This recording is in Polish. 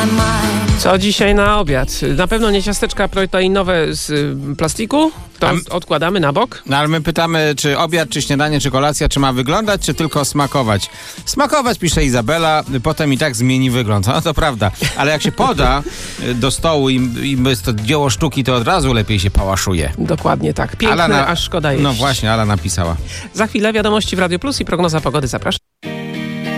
Co dzisiaj na obiad? Na pewno nie ciasteczka proteinowe z plastiku. To odkładamy na bok. No ale my pytamy, czy obiad, czy śniadanie, czy kolacja, czy ma wyglądać, czy tylko smakować? Smakować, pisze Izabela, potem i tak zmieni wygląd. No to prawda, ale jak się poda do stołu i jest to dzieło sztuki, to od razu lepiej się pałaszuje. Dokładnie tak. Piękne, aż szkoda jeść. No właśnie, Ala napisała. Za chwilę wiadomości w Radio Plus i prognoza pogody. Zapraszam.